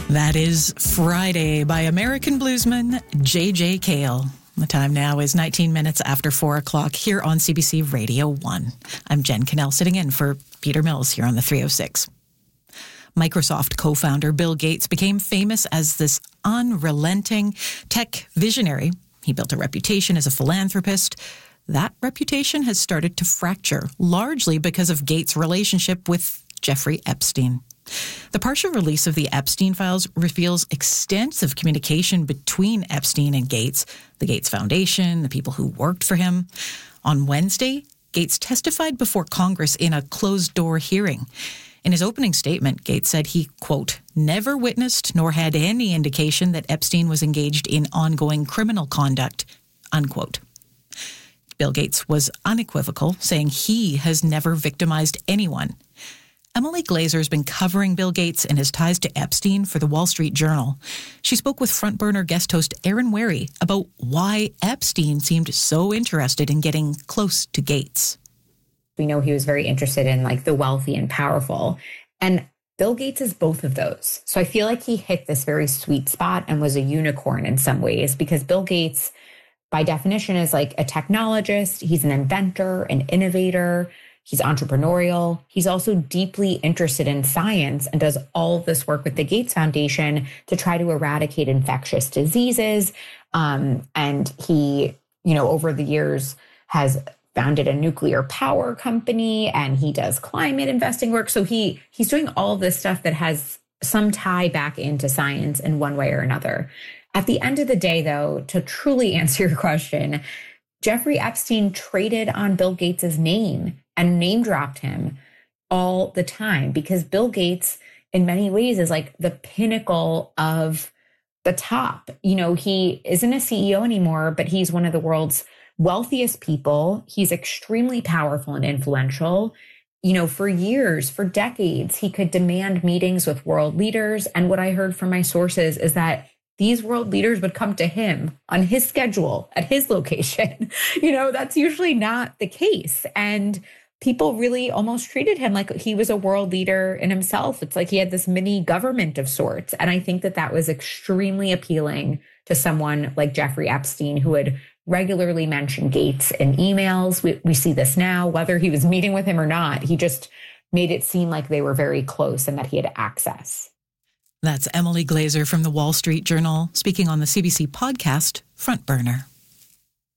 That is Friday by American bluesman J.J. Cale. The time now is 19 minutes after 4 o'clock here on CBC Radio 1. I'm Jen Cannell sitting in for Peter Mills here on the 306. Microsoft co-founder Bill Gates became famous as this unrelenting tech visionary. He built a reputation as a philanthropist. That reputation has started to fracture, largely because of Gates' relationship with Jeffrey Epstein. The partial release of the Epstein files reveals extensive communication between Epstein and Gates, the Gates Foundation, the people who worked for him. On Wednesday, Gates testified before Congress in a closed-door hearing. In his opening statement, Gates said he, quote, never witnessed nor had any indication that Epstein was engaged in ongoing criminal conduct, unquote. Bill Gates was unequivocal, saying he has never victimized anyone. Emily Glazer has been covering Bill Gates and his ties to Epstein for the Wall Street Journal. She spoke with front burner guest host Aaron Wary about why Epstein seemed so interested in getting close to Gates. We know he was very interested in the wealthy and powerful. And Bill Gates is both of those. So I feel like he hit this very sweet spot and was a unicorn in some ways, because Bill Gates, by definition, is like a technologist. He's an inventor, an innovator. He's entrepreneurial. He's also deeply interested in science and does all this work with the Gates Foundation to try to eradicate infectious diseases. And he, over the years has founded a nuclear power company, and he does climate investing work. So he's doing all this stuff that has some tie back into science in one way or another. At the end of the day, though, to truly answer your question, Jeffrey Epstein traded on Bill Gates's name and name dropped him all the time, because Bill Gates, in many ways, is like the pinnacle of the top. He isn't a CEO anymore, but he's one of the world's wealthiest people. He's extremely powerful and influential. For years, for decades, he could demand meetings with world leaders. And what I heard from my sources is that these world leaders would come to him on his schedule at his location. That's usually not the case. And people really almost treated him like he was a world leader in himself. It's like he had this mini government of sorts. And I think that was extremely appealing to someone like Jeffrey Epstein, who would regularly mention Gates in emails. We see this now, whether he was meeting with him or not. He just made it seem like they were very close and that he had access. That's Emily Glazer from the Wall Street Journal speaking on the CBC podcast, Front Burner.